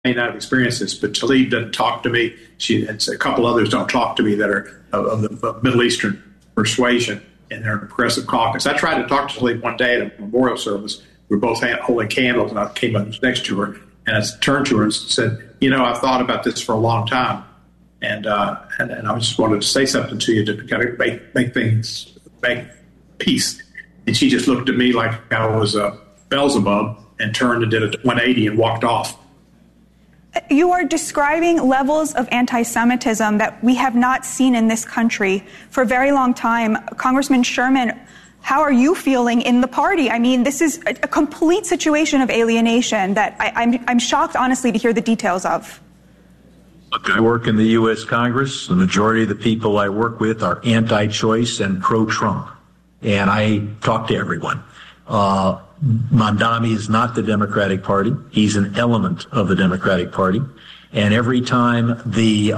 may not have experienced this, but Tlaib doesn't talk to me. She and a couple others don't talk to me that are of the Middle Eastern persuasion, and they're in the Progressive Caucus. I tried to talk to Tlaib one day at a memorial service. We were both holding candles, and I came up next to her, and I turned to her and said, I've thought about this for a long time, and I just wanted to say something to you to kind of make peace. And she just looked at me like I was Beelzebub and turned and did a 180 and walked off. You are describing levels of anti-Semitism that we have not seen in this country for a very long time. Congressman Sherman, how are you feeling in the party? I mean, this is a complete situation of alienation that I'm shocked, honestly, to hear the details of. Look, I work in the U.S. Congress. The majority of the people I work with are anti-choice and pro-Trump. And I talk to everyone. Mamdani is not the Democratic Party. He's an element of the Democratic Party. And every time the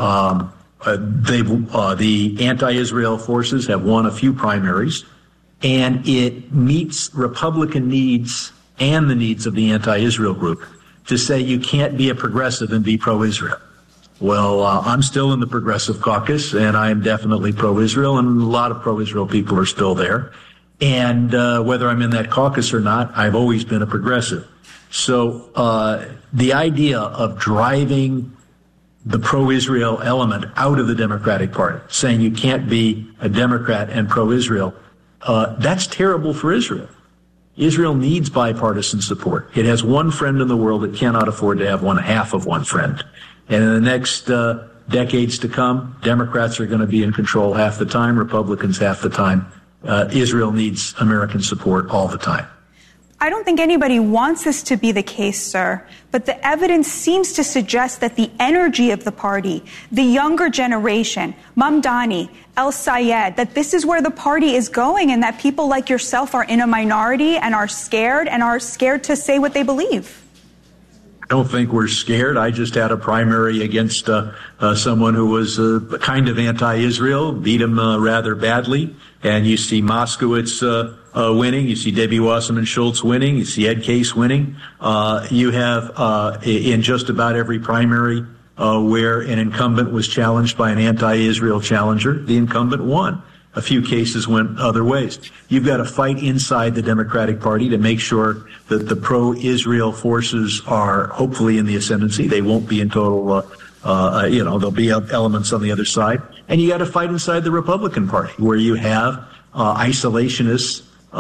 anti-Israel forces have won a few primaries, and it meets Republican needs and the needs of the anti-Israel group to say you can't be a progressive and be pro-Israel. Well, I'm still in the Progressive Caucus, and I'm definitely pro-Israel, and a lot of pro-Israel people are still there. And whether I'm in that caucus or not, I've always been a progressive. So the idea of driving the pro-Israel element out of the Democratic Party, saying you can't be a Democrat and pro-Israel, that's terrible for Israel. Israel needs bipartisan support. It has one friend in the world. It cannot afford to have one half of one friend. And in the next decades to come, Democrats are going to be in control half the time, Republicans half the time. Israel needs American support all the time. I don't think anybody wants this to be the case, sir, but the evidence seems to suggest that the energy of the party, the younger generation, Mamdani, El Sayed, that this is where the party is going and that people like yourself are in a minority and are scared to say what they believe. I don't think we're scared. I just had a primary against someone who was kind of anti-Israel, beat him rather badly. And you see Moskowitz winning. You see Debbie Wasserman Schultz winning. You see Ed Case winning. You have in just about every primary where an incumbent was challenged by an anti-Israel challenger, the incumbent won. A few cases went other ways. You've got to fight inside the Democratic Party to make sure that the pro-Israel forces are hopefully in the ascendancy. They won't be in total, there'll be elements on the other side. And you got to fight inside the Republican Party where you have isolationists.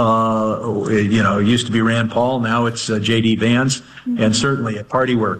It used to be Rand Paul. Now it's J.D. Vance. Mm-hmm. And certainly a party where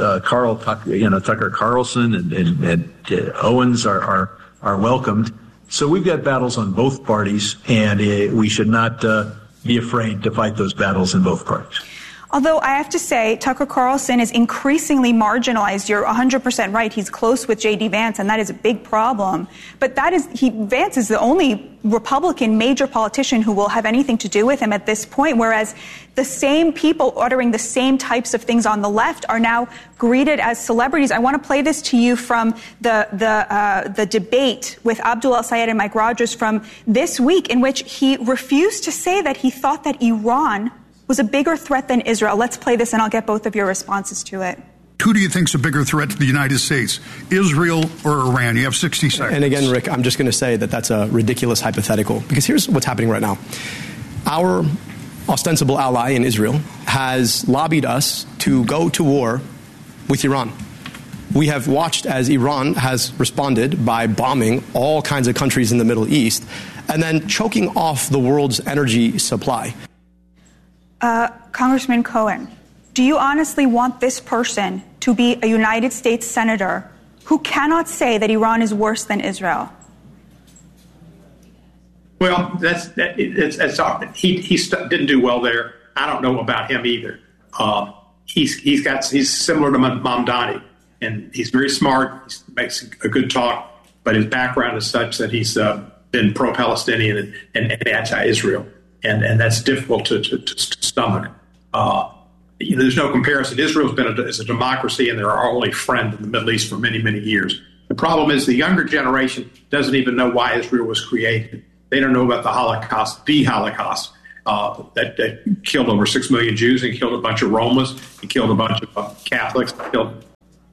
Tucker Carlson and Owens are welcomed. So we've got battles on both parties, and we should not be afraid to fight those battles in both parties. Although I have to say, Tucker Carlson is increasingly marginalized. You're 100% right. He's close with J.D. Vance, and that is a big problem. But Vance is the only Republican major politician who will have anything to do with him at this point, whereas the same people uttering the same types of things on the left are now greeted as celebrities. I want to play this to you from the debate with Abdul El Sayed and Mike Rogers from this week, in which he refused to say that he thought that Iran was a bigger threat than Israel. Let's play this, and I'll get both of your responses to it. Who do you think is a bigger threat to the United States, Israel or Iran? You have 60 seconds. And again, Rick, I'm just going to say that that's a ridiculous hypothetical, because here's what's happening right now. Our ostensible ally in Israel has lobbied us to go to war with Iran. We have watched as Iran has responded by bombing all kinds of countries in the Middle East and then choking off the world's energy supply. Congressman Cohen, do you honestly want this person to be a United States senator who cannot say that Iran is worse than Israel? Well, he didn't do well there. I don't know about him either. He's similar to Mamdani, and he's very smart. He makes a good talk, but his background is such that he's been pro-Palestinian and anti-Israel. And that's difficult to stomach. There's no comparison. Israel's been a democracy, and they're our only friend in the Middle East for many, many years. The problem is the younger generation doesn't even know why Israel was created. They don't know about the Holocaust that killed over 6 million Jews and killed a bunch of Romas. It killed a bunch of Catholics. It killed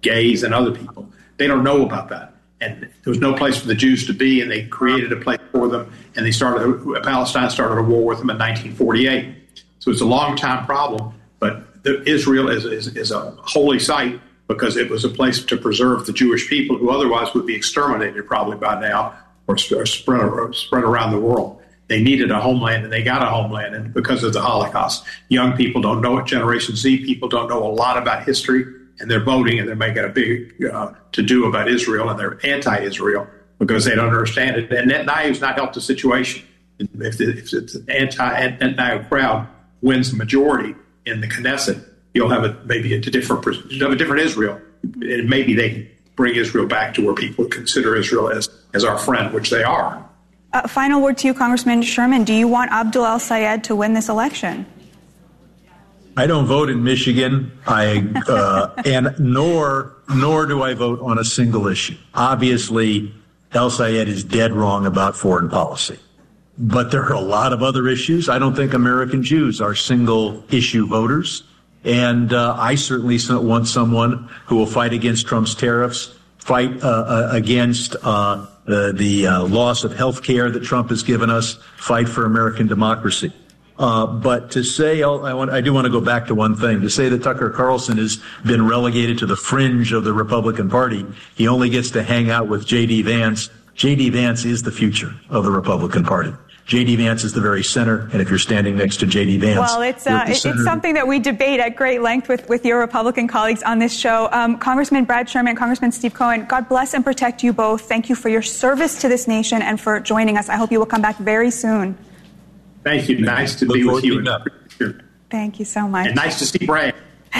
gays and other people. They don't know about that. And there was no place for the Jews to be, and they created a place for them, and Palestine started a war with them in 1948. So it's a long-time problem, but Israel is a holy site because it was a place to preserve the Jewish people who otherwise would be exterminated probably by now or spread around the world. They needed a homeland, and they got a homeland, and because of the Holocaust. Young people don't know it. Generation Z people don't know a lot about history, and they're voting, and they're making a big to-do about Israel, and they're anti-Israel because they don't understand it. And Netanyahu's not helped the situation. If the anti-Netanyahu crowd wins the majority in the Knesset, you'll have a different Israel, and maybe they can bring Israel back to where people consider Israel as our friend, which they are. Final word to you, Congressman Sherman. Do you want Abdul El-Sayed to win this election? I don't vote in Michigan, and nor do I vote on a single issue. Obviously, El-Sayed is dead wrong about foreign policy. But there are a lot of other issues. I don't think American Jews are single-issue voters. And I certainly want someone who will fight against Trump's tariffs, fight against the loss of health care that Trump has given us, fight for American democracy. But to say, I do want to go back to one thing, to say that Tucker Carlson has been relegated to the fringe of the Republican Party, he only gets to hang out with J.D. Vance. J.D. Vance is the future of the Republican Party. J.D. Vance is the very center, and if you're standing next to J.D. Vance... Well, it's something that we debate at great length with your Republican colleagues on this show. Congressman Brad Sherman, Congressman Steve Cohen, God bless and protect you both. Thank you for your service to this nation and for joining us. I hope you will come back very soon. Thank you. Nice to be with you. Thank you so much. And nice to see Brad.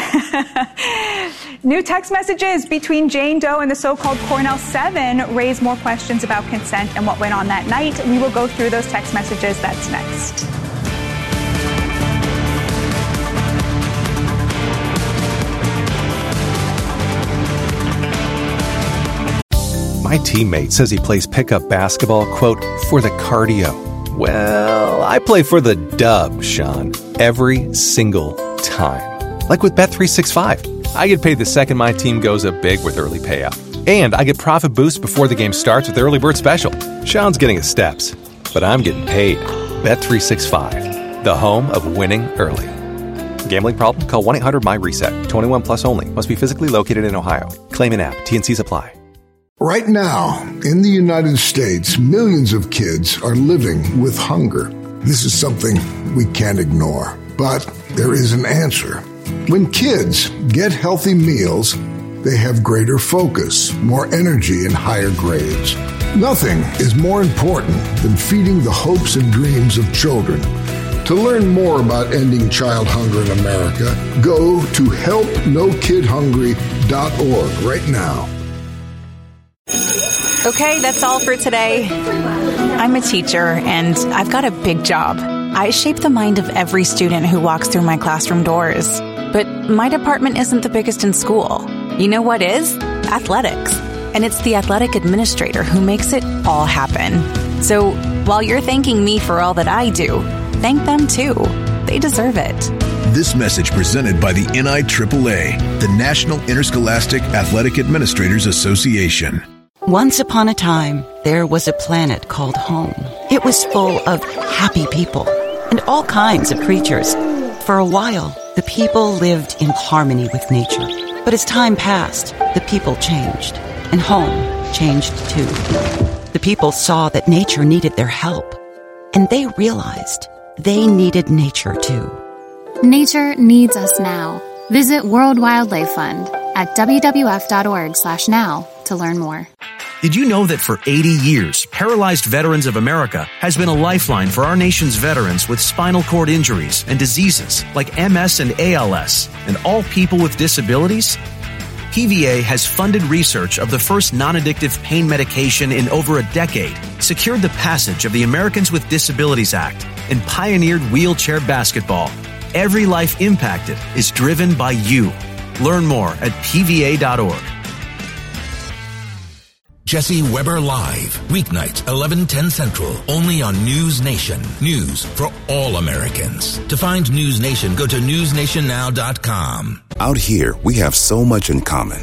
New text messages between Jane Doe and the so-called Cornell 7 raise more questions about consent and what went on that night. We will go through those text messages. That's next. My teammate says he plays pickup basketball, quote, for the cardio. Well, I play for the dub, Sean, every single time. Like with Bet365. I get paid the second my team goes up big with early payout. And I get profit boost before the game starts with Early Bird Special. Sean's getting his steps, but I'm getting paid. Bet365, the home of winning early. Gambling problem? Call 1-800-MY-RESET. 21 plus only. Must be physically located in Ohio. Claim in app. T&Cs apply. Right now, in the United States, millions of kids are living with hunger. This is something we can't ignore, but there is an answer. When kids get healthy meals, they have greater focus, more energy, and higher grades. Nothing is more important than feeding the hopes and dreams of children. To learn more about ending child hunger in America, go to helpnokidhungry.org right now. Okay, that's all for today. I'm a teacher, and I've got a big job. I shape the mind of every student who walks through my classroom doors. But my department isn't the biggest in school. You know what is? Athletics. And it's the athletic administrator who makes it all happen. So while you're thanking me for all that I do, thank them too. They deserve it. This message presented by the NIAAA, the National Interscholastic Athletic Administrators Association. Once upon a time, there was a planet called home. It was full of happy people and all kinds of creatures. For a while, the people lived in harmony with nature. But as time passed, the people changed, and home changed too. The people saw that nature needed their help, and they realized they needed nature too. Nature needs us now. Visit World Wildlife Fund at wwf.org/now to learn more. Did you know that for 80 years, Paralyzed Veterans of America has been a lifeline for our nation's veterans with spinal cord injuries and diseases like MS and ALS, and all people with disabilities? PVA has funded research of the first non-addictive pain medication in over a decade, secured the passage of the Americans with Disabilities Act, and pioneered wheelchair basketball. Every life impacted is driven by you. Learn more at pva.org. Jesse Weber Live, weeknights 11:10 Central, only on News Nation. News for all Americans. To find News Nation, go to newsnationnow.com. Out here, we have so much in common.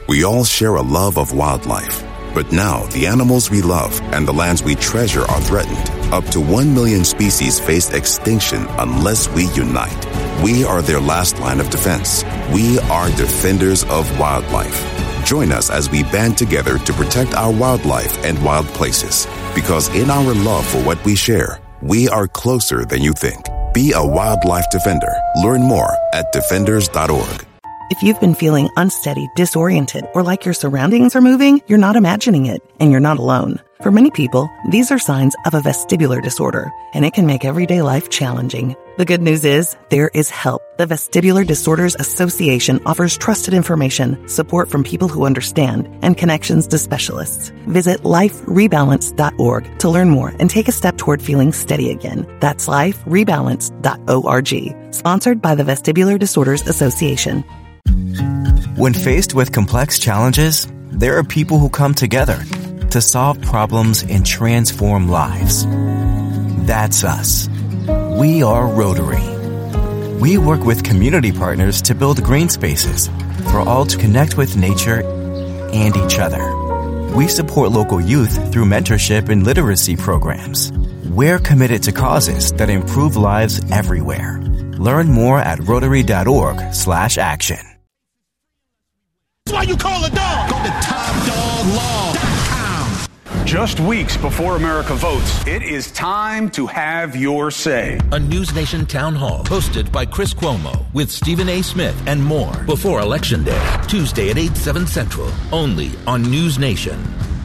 We all share a love of wildlife. But now, the animals we love and the lands we treasure are threatened. Up to 1 million species face extinction unless we unite. We are their last line of defense. We are defenders of wildlife. Join us as we band together to protect our wildlife and wild places. Because in our love for what we share, we are closer than you think. Be a wildlife defender. Learn more at defenders.org. If you've been feeling unsteady, disoriented, or like your surroundings are moving, you're not imagining it, and you're not alone. For many people, these are signs of a vestibular disorder, and it can make everyday life challenging. The good news is, there is help. The Vestibular Disorders Association offers trusted information, support from people who understand, and connections to specialists. Visit liferebalance.org to learn more and take a step toward feeling steady again. That's liferebalance.org. Sponsored by the Vestibular Disorders Association. When faced with complex challenges, there are people who come together to solve problems and transform lives. That's us. We are Rotary. We work with community partners to build green spaces for all to connect with nature and each other. We support local youth through mentorship and literacy programs. We're committed to causes that improve lives everywhere. Learn more at Rotary.org/action. That's why you call a dog. Go to TopDogLaw.com. Just weeks before America votes, it is time to have your say. A News Nation town hall hosted by Chris Cuomo with Stephen A. Smith and more before Election Day, Tuesday at 8, 7 Central, only on News Nation.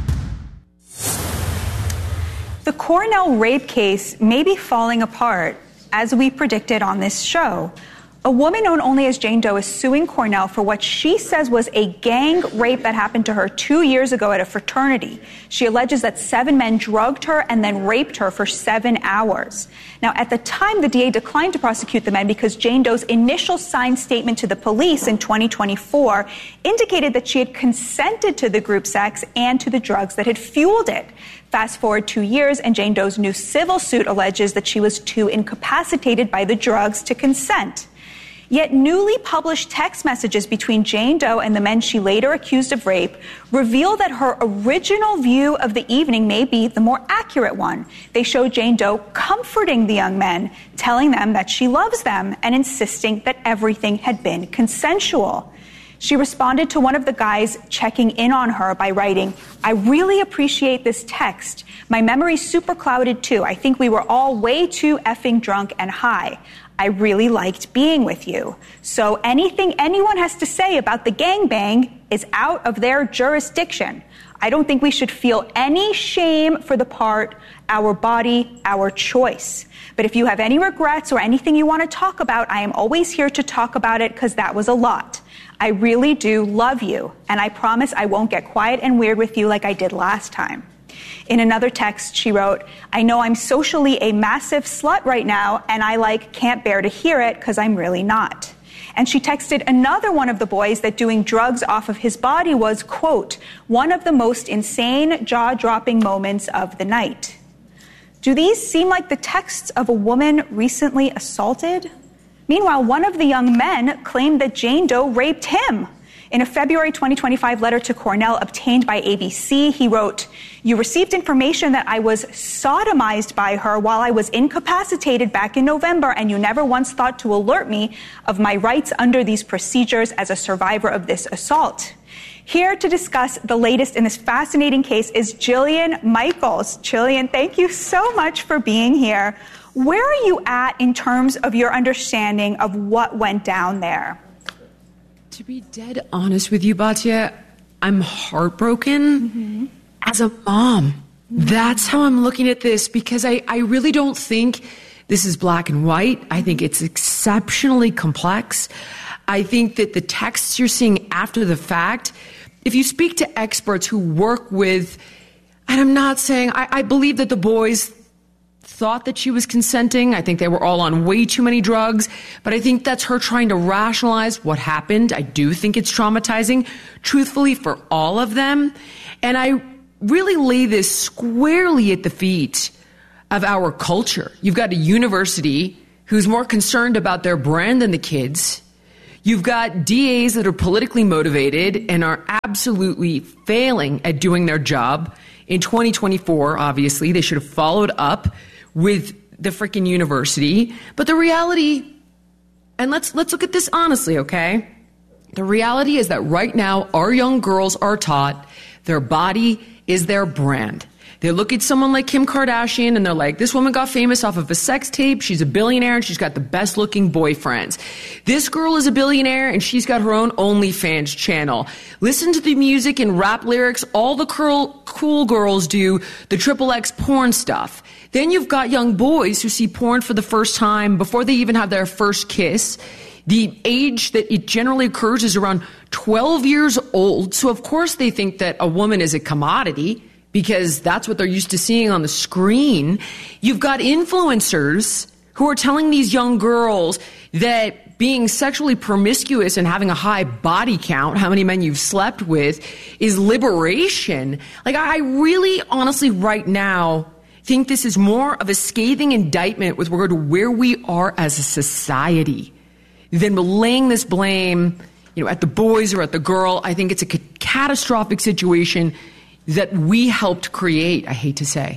The Cornell rape case may be falling apart, as we predicted on this show. A woman known only as Jane Doe is suing Cornell for what she says was a gang rape that happened to her 2 years ago at a fraternity. She alleges that 7 men drugged her and then raped her for 7 hours. Now, at the time, the DA declined to prosecute the men because Jane Doe's initial signed statement to the police in 2024 indicated that she had consented to the group sex and to the drugs that had fueled it. Fast forward 2 years, and Jane Doe's new civil suit alleges that she was too incapacitated by the drugs to consent. Yet newly published text messages between Jane Doe and the men she later accused of rape reveal that her original view of the evening may be the more accurate one. They show Jane Doe comforting the young men, telling them that she loves them, and insisting that everything had been consensual. She responded to one of the guys checking in on her by writing, "I really appreciate this text. My memory's super clouded too. I think we were all way too effing drunk and high. I really liked being with you. So anything anyone has to say about the gangbang is out of their jurisdiction. I don't think we should feel any shame for the part, our body, our choice. But if you have any regrets or anything you want to talk about, I am always here to talk about it because that was a lot. I really do love you, and I promise I won't get quiet and weird with you like I did last time." In another text, she wrote, "I know I'm socially a massive slut right now, and I can't bear to hear it because I'm really not." And she texted another one of the boys that doing drugs off of his body was, quote, "one of the most insane, jaw-dropping moments of the night." Do these seem like the texts of a woman recently assaulted? Meanwhile, one of the young men claimed that Jane Doe raped him. In a February 2025 letter to Cornell obtained by ABC, he wrote, "You received information that I was sodomized by her while I was incapacitated back in November, and you never once thought to alert me of my rights under these procedures as a survivor of this assault." Here to discuss the latest in this fascinating case is Jillian Michaels. Jillian, thank you so much for being here. Where are you at in terms of your understanding of what went down there? To be dead honest with you, Batya, I'm heartbroken as a mom. That's how I'm looking at this, because I really don't think this is black and white. I think it's exceptionally complex. I think that the texts you're seeing after the fact, if you speak to experts who work with, and I'm not saying, I believe that the boys thought that she was consenting. I think they were all on way too many drugs, but I think that's her trying to rationalize what happened. I do think it's traumatizing, truthfully, for all of them. And I really lay this squarely at the feet of our culture. You've got a university who's more concerned about their brand than the kids. You've got DAs that are politically motivated and are absolutely failing at doing their job. In 2024, obviously, they should have followed up with the freaking university. But the reality, and let's look at this honestly, okay? The reality is that right now, our young girls are taught their body is their brand. They look at someone like Kim Kardashian and they're like, this woman got famous off of a sex tape. She's a billionaire and she's got the best looking boyfriends. This girl is a billionaire and she's got her own OnlyFans channel. Listen to the music and rap lyrics. All the cool girls do the XXX porn stuff. Then you've got young boys who see porn for the first time before they even have their first kiss. The age that it generally occurs is around 12 years old. So of course they think that a woman is a commodity, because that's what they're used to seeing on the screen. You've got influencers who are telling these young girls that being sexually promiscuous and having a high body count, how many men you've slept with, is liberation. Like, I really, honestly, right now, think this is more of a scathing indictment with regard to where we are as a society than laying this blame, at the boys or at the girl. I think it's a catastrophic situation that we helped create, I hate to say.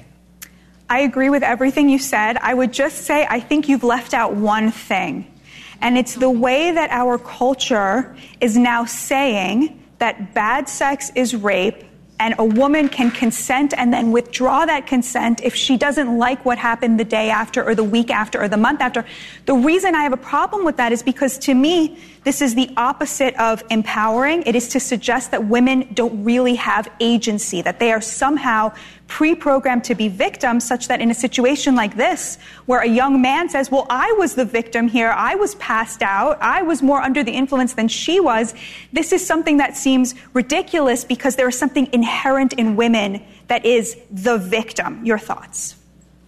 I agree with everything you said. I would just say I think you've left out one thing, and it's the way that our culture is now saying that bad sex is rape and a woman can consent and then withdraw that consent if she doesn't like what happened the day after or the week after or the month after. The reason I have a problem with that is because, to me, this is the opposite of empowering. It is to suggest that women don't really have agency, that they are somehow pre-programmed to be victims, such that in a situation like this, where a young man says, well, I was the victim here, I was passed out, I was more under the influence than she was, this is something that seems ridiculous because there is something inherent in women that is the victim. Your thoughts?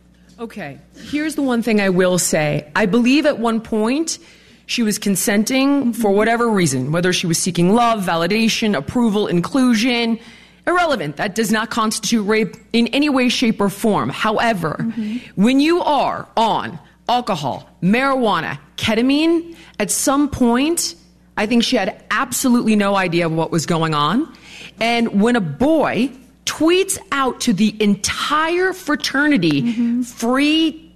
Okay, here's the one thing I will say. I believe at one point she was consenting for whatever reason, whether she was seeking love, validation, approval, inclusion. Irrelevant. That does not constitute rape in any way, shape, or form. However, when you are on alcohol, marijuana, ketamine, at some point, I think she had absolutely no idea of what was going on. And when a boy tweets out to the entire fraternity, free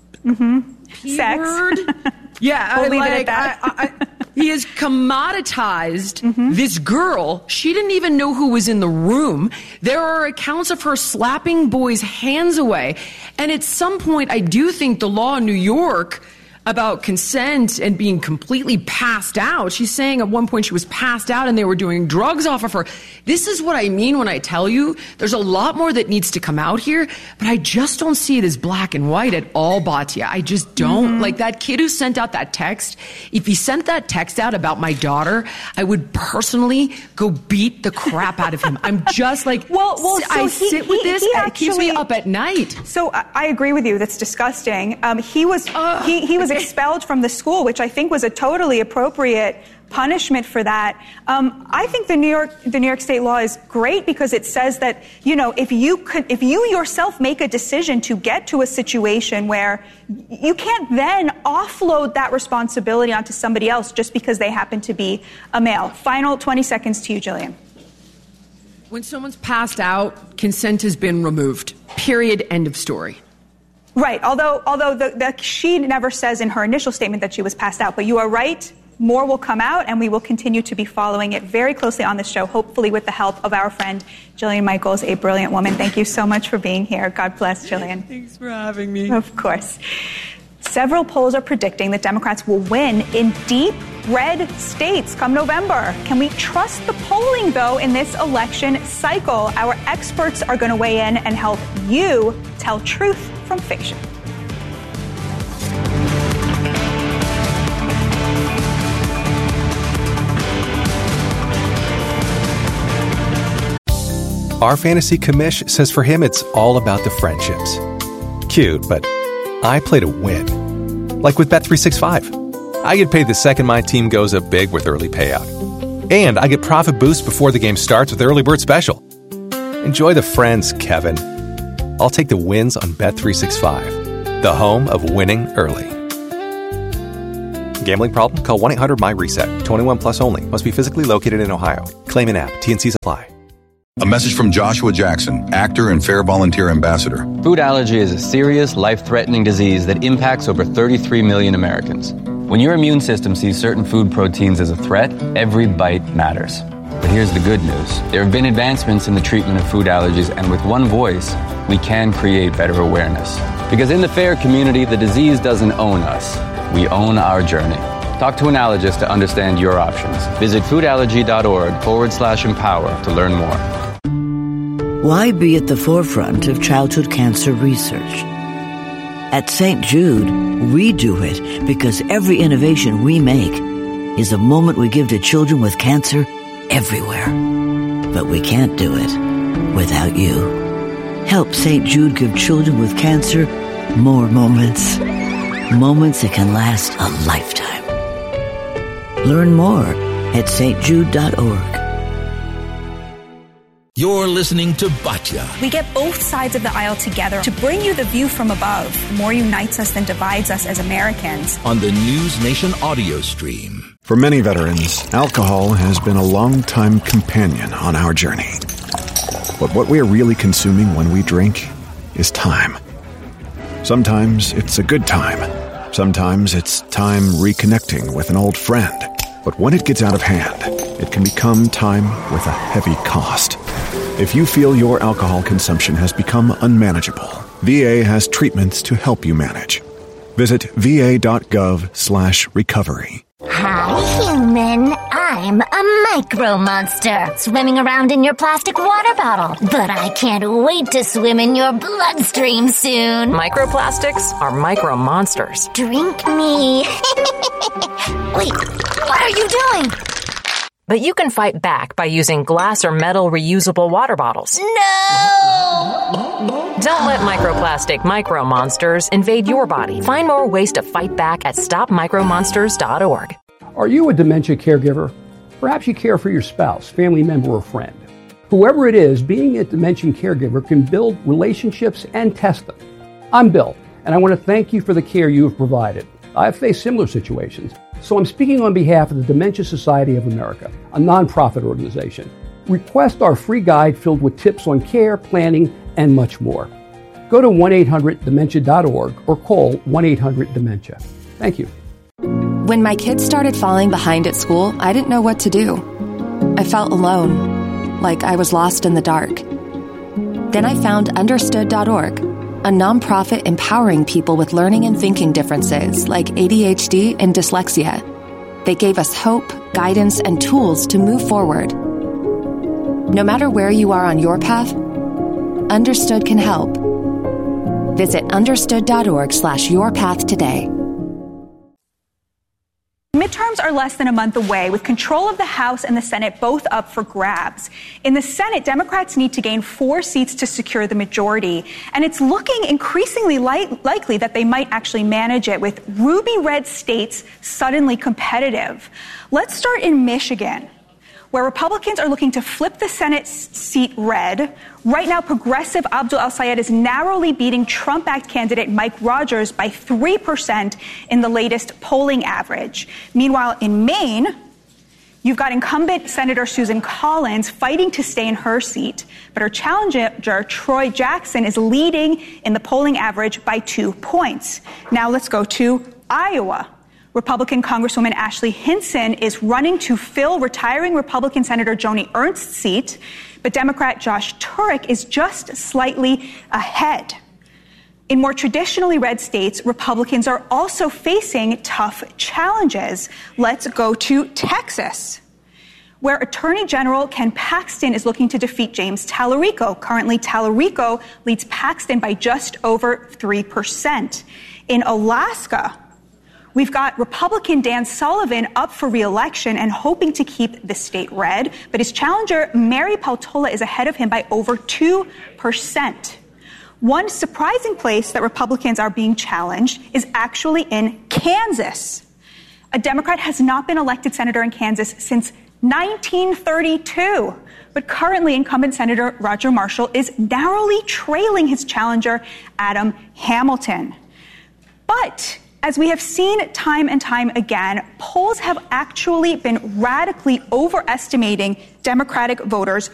sex. Yeah, we'll leave it at that. He has commoditized this girl. She didn't even know who was in the room. There are accounts of her slapping boys' hands away. And at some point, I do think the law in New York about consent and being completely passed out. She's saying at one point she was passed out and they were doing drugs off of her. This is what I mean when I tell you there's a lot more that needs to come out here, but I just don't see it as black and white at all, Batya. I just don't. Like that kid who sent out that text, if he sent that text out about my daughter, I would personally go beat the crap out of him. I'm just like, I sit with this and it keeps me up at night. So I agree with you. That's disgusting. He was expelled from the school, which I think was a totally appropriate punishment for that. I think the New York State law is great because it says that, if you yourself make a decision to get to a situation where you can't then offload that responsibility onto somebody else just because they happen to be a male. Final 20 seconds to you, Jillian. When someone's passed out, consent has been removed. Period. End of story. Right. Although she never says in her initial statement that she was passed out. But you are right. More will come out, and we will continue to be following it very closely on this show, hopefully with the help of our friend Jillian Michaels, a brilliant woman. Thank you so much for being here. God bless, Jillian. Thanks for having me. Of course. Several polls are predicting that Democrats will win in deep red states come November. Can we trust the polling, though, in this election cycle? Our experts are going to weigh in and help you tell truth from fiction. Our fantasy commish says for him it's all about the friendships. Cute, but I play to win. Like with Bet365. I get paid the second my team goes up big with early payout. And I get profit boost before the game starts with Early Bird Special. Enjoy the friends, Kevin. I'll take the wins on Bet365, the home of winning early. Gambling problem? Call 1-800-MY-RESET. 21 plus only. Must be physically located in Ohio. Claim in app. T&Cs apply. A message from Joshua Jackson, actor and Fair Volunteer Ambassador. Food allergy is a serious, life-threatening disease that impacts over 33 million Americans. When your immune system sees certain food proteins as a threat, every bite matters. But here's the good news. There have been advancements in the treatment of food allergies, and with one voice, we can create better awareness. Because in the FAIR community, the disease doesn't own us. We own our journey. Talk to an allergist to understand your options. Visit foodallergy.org/empower to learn more. Why be at the forefront of childhood cancer research? At St. Jude, we do it because every innovation we make is a moment we give to children with cancer everywhere. But we can't do it without you. Help St. Jude give children with cancer more moments. Moments that can last a lifetime. Learn more at stjude.org. You're listening to Batya. We get both sides of the aisle together to bring you the view from above. More unites us than divides us as Americans. On the News Nation audio stream. For many veterans, alcohol has been a long-time companion on our journey. But what we are really consuming when we drink is time. Sometimes it's a good time. Sometimes it's time reconnecting with an old friend. But when it gets out of hand, it can become time with a heavy cost. If you feel your alcohol consumption has become unmanageable, VA has treatments to help you manage. Visit va.gov/recovery. Hi, human. I'm a micro monster swimming around in your plastic water bottle. But I can't wait to swim in your bloodstream soon. Microplastics are micro monsters. Drink me. Wait, what are you doing? But you can fight back by using glass or metal reusable water bottles. No! Don't let microplastic micro monsters invade your body. Find more ways to fight back at stopmicromonsters.org. Are you a dementia caregiver? Perhaps you care for your spouse, family member, or friend. Whoever it is, being a dementia caregiver can build relationships and test them. I'm Bill, and I want to thank you for the care you have provided. I've faced similar situations, so I'm speaking on behalf of the Dementia Society of America, a nonprofit organization. Request our free guide filled with tips on care, planning, and much more. Go to 1-800-DEMENTIA.org or call 1-800-DEMENTIA. Thank you. When my kids started falling behind at school, I didn't know what to do. I felt alone, like I was lost in the dark. Then I found Understood.org, a nonprofit empowering people with learning and thinking differences like ADHD and dyslexia. They gave us hope, guidance, and tools to move forward. No matter where you are on your path, Understood can help. Visit understood.org/yourpath today. Midterms are less than a month away, with control of the House and the Senate both up for grabs. In the Senate, Democrats need to gain 4 seats to secure the majority, and it's looking increasingly likely that they might actually manage it, with ruby red states suddenly competitive. Let's start in Michigan, where Republicans are looking to flip the Senate seat red. Right now, progressive Abdul El-Sayed is narrowly beating Trump-backed candidate Mike Rogers by 3% in the latest polling average. Meanwhile, in Maine, you've got incumbent Senator Susan Collins fighting to stay in her seat, but her challenger, Troy Jackson, is leading in the polling average by 2 points. Now let's go to Iowa. Republican Congresswoman Ashley Hinson is running to fill retiring Republican Senator Joni Ernst's seat, but Democrat Josh Turek is just slightly ahead. In more traditionally red states, Republicans are also facing tough challenges. Let's go to Texas, where Attorney General Ken Paxton is looking to defeat James Tallarico. Currently, Tallarico leads Paxton by just over 3%. In Alaska, we've got Republican Dan Sullivan up for re-election and hoping to keep the state red, but his challenger, Mary Peltola, is ahead of him by over 2%. One surprising place that Republicans are being challenged is actually in Kansas. A Democrat has not been elected senator in Kansas since 1932, but currently incumbent Senator Roger Marshall is narrowly trailing his challenger, Adam Hamilton. But As we have seen time and time again, polls have actually been radically overestimating Democratic voters